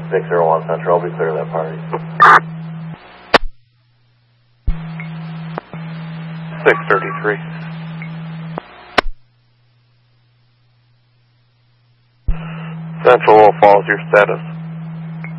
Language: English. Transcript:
601 Central, I'll be clear of that party. 633. Central Wolf Falls, your status.